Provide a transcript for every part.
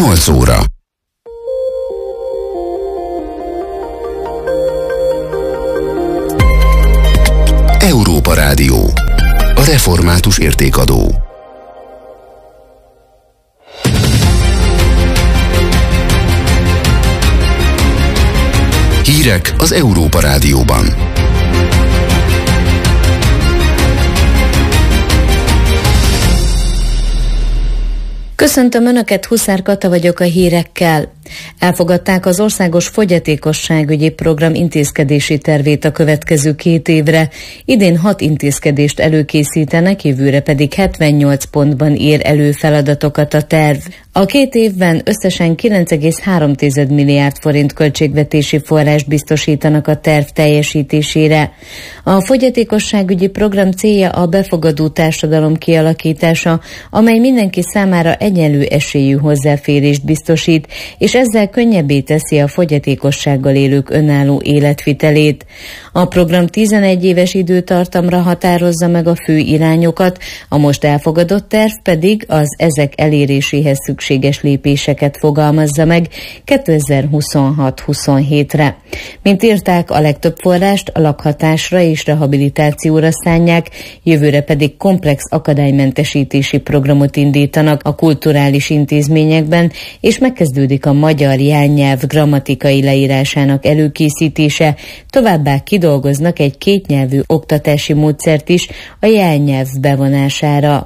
8 óra. Európa Rádió. A református értékadó. Hírek az Európa Rádióban. Köszöntöm Önöket, Huszár Kata vagyok a hírekkel. Elfogadták az Országos Fogyatékosságügyi Program intézkedési tervét a következő 2 évre. Idén 6 intézkedést előkészítenek, jövőre pedig 78 pontban ér elő feladatokat a terv. A 2 évben összesen 9,3 milliárd forint költségvetési forrást biztosítanak a terv teljesítésére. A fogyatékosságügyi program célja a befogadó társadalom kialakítása, amely mindenki számára egyenlő esélyű hozzáférést biztosít, és ezzel könnyebbé teszi a fogyatékossággal élők önálló életvitelét. A program 11 éves időtartamra határozza meg a fő irányokat, a most elfogadott terv pedig az ezek eléréséhez szükséges lépéseket fogalmazza meg 2026-27-re. Mint írták, a legtöbb forrást a lakhatásra és rehabilitációra szánják, jövőre pedig komplex akadálymentesítési programot indítanak a kulturális intézményekben, és megkezdődik a magyar jelnyelv grammatikai leírásának előkészítése, továbbá kidolgoznak egy kétnyelvű oktatási módszert is a jelnyelv bevonására.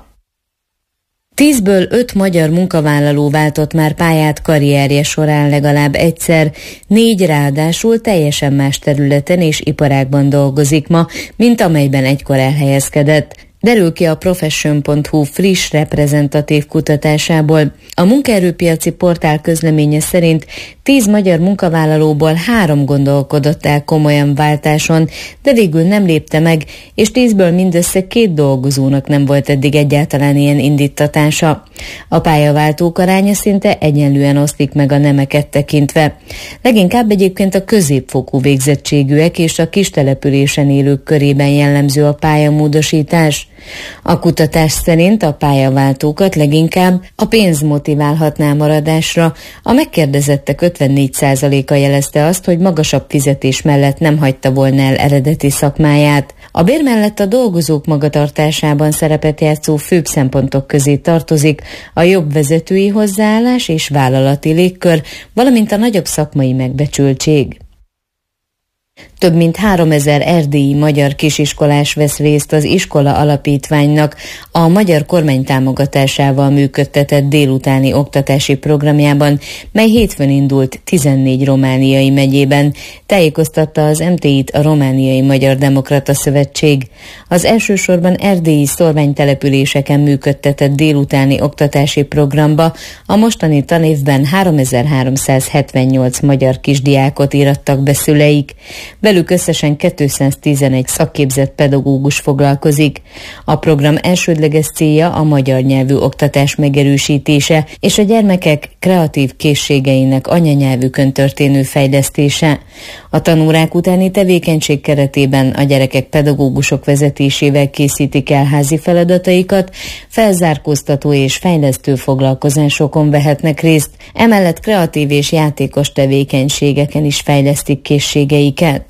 10-ből 5 magyar munkavállaló váltott már pályát karrierje során legalább egyszer, 4 ráadásul teljesen más területen és iparágban dolgozik ma, mint amelyben egykor elhelyezkedett. Derül ki a Profession.hu friss reprezentatív kutatásából. A munkaerőpiaci portál közleménye szerint 10 magyar munkavállalóból 3 gondolkodott el komolyan váltáson, de végül nem lépte meg, és 10-ből mindössze 2 dolgozónak nem volt eddig egyáltalán ilyen indíttatása. A pályaváltók aránya szinte egyenlően oszlik meg a nemeket tekintve. Leginkább egyébként a középfokú végzettségűek és a kistelepülésen élők körében jellemző a pályamódosítás. A kutatás szerint a pályaváltókat leginkább a pénz motiválhatná maradásra. A megkérdezettek 54%-a jelezte azt, hogy magasabb fizetés mellett nem hagyta volna el eredeti szakmáját. A bér mellett a dolgozók magatartásában szerepet játszó főbb szempontok közé tartozik a jobb vezetői hozzáállás és vállalati légkör, valamint a nagyobb szakmai megbecsültség. Több mint 3000 erdélyi magyar kisiskolás vesz részt az Iskola Alapítványnak a magyar kormány támogatásával működtetett délutáni oktatási programjában, mely hétfőn indult 14 romániai megyében, tájékoztatta az MTI-t a Romániai Magyar Demokrata Szövetség. Az elsősorban erdélyi szórványtelepüléseken működtetett délutáni oktatási programba a mostani tanévben 3378 magyar kisdiákot írattak be szüleik. Velük összesen 211 szakképzett pedagógus foglalkozik. A program elsődleges célja a magyar nyelvű oktatás megerősítése és a gyermekek kreatív készségeinek anyanyelvükön történő fejlesztése. A tanórák utáni tevékenység keretében a gyerekek pedagógusok vezetésével készítik el házi feladataikat, felzárkóztató és fejlesztő foglalkozásokon vehetnek részt, emellett kreatív és játékos tevékenységeken is fejlesztik készségeiket.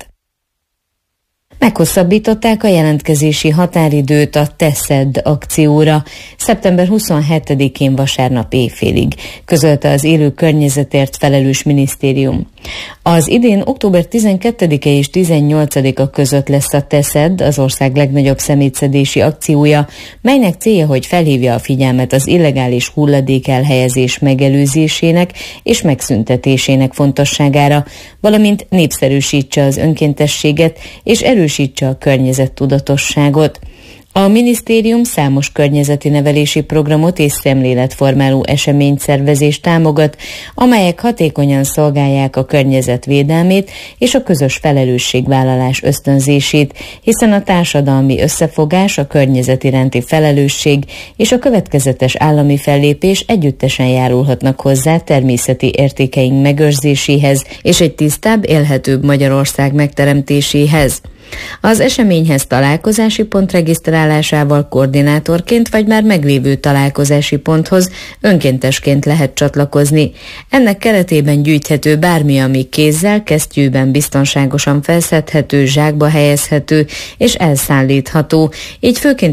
Meghosszabbították a jelentkezési határidőt a Teszed akcióra szeptember 27-én vasárnap éjfélig, közölte az Élő Környezetért felelős minisztérium. Az idén október 12-e és 18-a között lesz a Teszed, az ország legnagyobb szemétszedési akciója, melynek célja, hogy felhívja a figyelmet az illegális hulladék elhelyezés megelőzésének és megszüntetésének fontosságára, valamint népszerűsítse az önkéntességet és erősítse a környezettudatosságot. A minisztérium számos környezeti nevelési programot és szemléletformáló eseményszervezést támogat, amelyek hatékonyan szolgálják a környezet védelmét és a közös felelősségvállalás ösztönzését, hiszen a társadalmi összefogás, a környezet iránti felelősség és a következetes állami fellépés együttesen járulhatnak hozzá természeti értékeink megőrzéséhez és egy tisztább, élhetőbb Magyarország megteremtéséhez. Az eseményhez találkozási pont regisztrálásával koordinátorként vagy már meglévő találkozási ponthoz önkéntesként lehet csatlakozni. Ennek keretében gyűjthető bármi, ami kézzel, kesztyűben biztonságosan felszedhető, zsákba helyezhető és elszállítható, így főként